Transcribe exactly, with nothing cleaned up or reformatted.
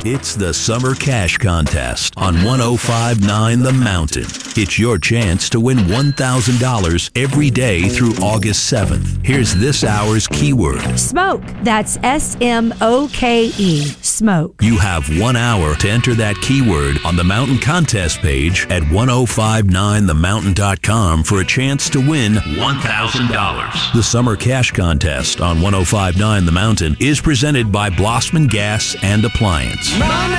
It's the Summer Cash Contest on one oh five point nine The Mountain. It's your chance to win one thousand dollars every day through August seventh. Here's this hour's keyword. Smoke. That's S M O K E. Smoke. You have one hour to enter that keyword on the Mountain Contest page at ten fifty-nine the mountain dot com for a chance to win one thousand dollars. The Summer Cash Contest on ten fifty-nine The Mountain is presented by Blossman Gas and Appliance.